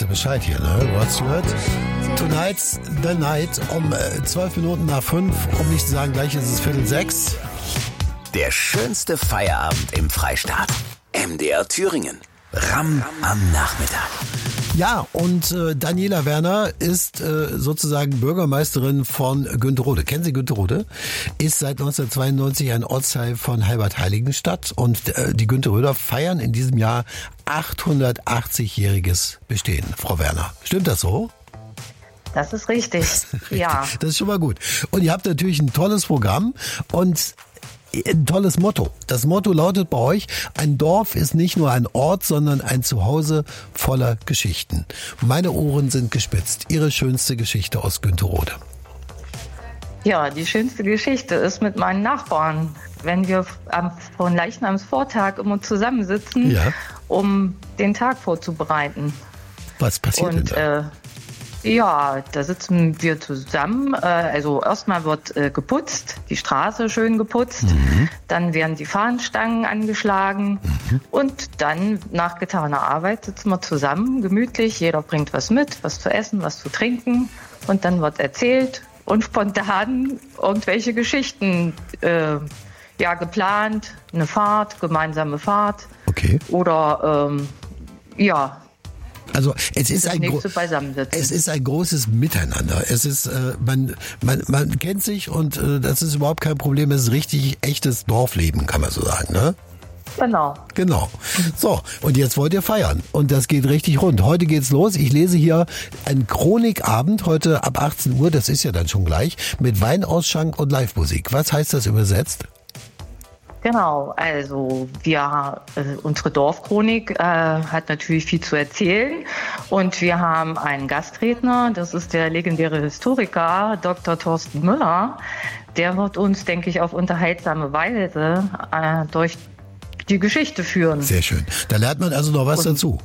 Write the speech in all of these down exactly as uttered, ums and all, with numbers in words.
Bescheid hier, ne? Rod Stewart. Tonight's the night um äh, zwölf Minuten nach fünf, um nicht zu sagen, gleich ist es Viertel sechs. Der schönste Feierabend im Freistaat. M D R Thüringen. Ram am Nachmittag. Ja, und äh, Daniela Werner ist äh, sozusagen Bürgermeisterin von Günterode. Kennen Sie Günterode? Ist seit neunzehnhundertzweiundneunzig ein Ortsteil von Halbert-Heiligenstadt. Und äh, die Günteröder feiern in diesem Jahr achthundertachtzig-jähriges Bestehen. Frau Werner, stimmt das so? Das ist richtig. Das ist richtig. Ja. Das ist schon mal gut. Und ihr habt natürlich ein tolles Programm und ein tolles Motto. Das Motto lautet bei euch: Ein Dorf ist nicht nur ein Ort, sondern ein Zuhause voller Geschichten. Meine Ohren sind gespitzt. Ihre schönste Geschichte aus Günterode. Ja, die schönste Geschichte ist mit meinen Nachbarn, wenn wir am von Leichnamsvortag immer zusammensitzen, Ja. um den Tag vorzubereiten. Was passiert Und denn da? äh, ja, da sitzen wir zusammen. Äh, also erstmal wird äh, geputzt, die Straße schön geputzt. Mhm. Dann werden die Fahnenstangen angeschlagen. Mhm. Und dann nach getaner Arbeit sitzen wir zusammen, gemütlich. Jeder bringt was mit, was zu essen, was zu trinken. Und dann wird erzählt und spontan irgendwelche Geschichten äh, ja, geplant. Eine Fahrt, gemeinsame Fahrt. Okay. Oder ähm, ja... Also es ist Das ein nächste gro- Beisammensitzen. es ist ein großes Miteinander. Es ist äh, man man man kennt sich und äh, das ist überhaupt kein Problem. Es ist richtig echtes Dorfleben, kann man so sagen, ne? Genau. Genau. So, und jetzt wollt ihr feiern. Und das geht richtig rund. Heute geht's los. Ich lese hier einen Chronikabend, heute ab achtzehn Uhr, das ist ja dann schon gleich, mit Weinausschank und Live-Musik. Was heißt das übersetzt? Genau, also wir, äh, unsere Dorfchronik äh, hat natürlich viel zu erzählen und wir haben einen Gastredner, das ist der legendäre Historiker Doktor Thorsten Müller. Der wird uns, denke ich, auf unterhaltsame Weise äh, durch die Geschichte führen. Sehr schön. Da lernt man also noch was Und dazu.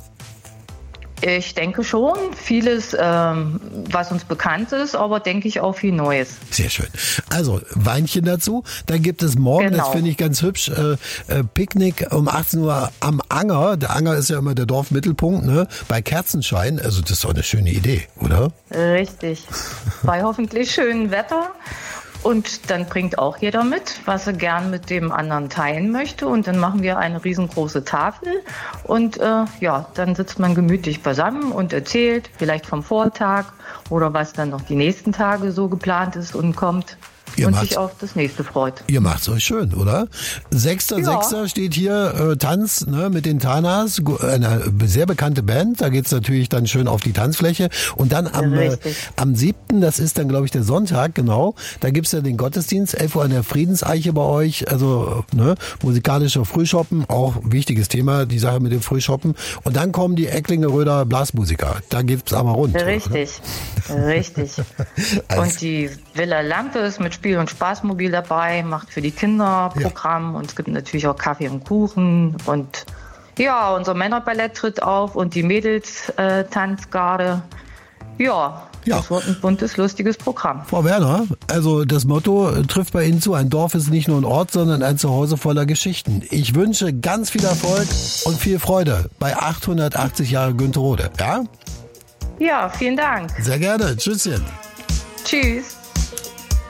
Ich denke schon, vieles, ähm, was uns bekannt ist, aber denke ich auch viel Neues. Sehr schön. Also Weinchen dazu. Dann gibt es morgen, Genau. das finde ich ganz hübsch, äh, äh, Picknick um achtzehn Uhr am Anger. Der Anger ist ja immer der Dorfmittelpunkt, ne? Bei Kerzenschein. Also das ist doch eine schöne Idee, oder? Richtig. Bei hoffentlich schönem Wetter. Und dann bringt auch jeder mit, was er gern mit dem anderen teilen möchte. Und dann machen wir eine riesengroße Tafel. Und äh, ja, dann sitzt man gemütlich beisammen und erzählt, vielleicht vom Vortag oder was dann noch die nächsten Tage so geplant ist und kommt. Ihr und macht's- sich auf das nächste freut. Ihr macht's euch schön, oder? Sechster, Ja. Sechster steht hier äh, Tanz ne, mit den Tanas, gu- eine sehr bekannte Band. Da geht's natürlich dann schön auf die Tanzfläche. Und dann am, äh, Richtig. am siebten, das ist dann, glaube ich, der Sonntag, genau, da gibt's ja den Gottesdienst, elf Uhr an der Friedenseiche bei euch. Also ne, musikalischer Frühschoppen, auch wichtiges Thema, die Sache mit dem Frühschoppen. Und dann kommen die Ecklingeröder Blasmusiker. Da geht's aber rund. Richtig, richtig. Also- Und die Villa Lampe ist mit Spiel- und Spaßmobil dabei, macht für die Kinder Programm und es gibt natürlich auch Kaffee und Kuchen und ja, unser Männerballett tritt auf und die Mädels-Tanzgarde. Ja, Ja. das wird ein buntes, lustiges Programm. Frau Werner, also das Motto äh, trifft bei Ihnen zu. Ein Dorf ist nicht nur ein Ort, sondern ein Zuhause voller Geschichten. Ich wünsche ganz viel Erfolg und viel Freude bei achthundertachtzig Jahre Günterode. Ja? Ja, vielen Dank. Sehr gerne. Tschüsschen. Tschüss.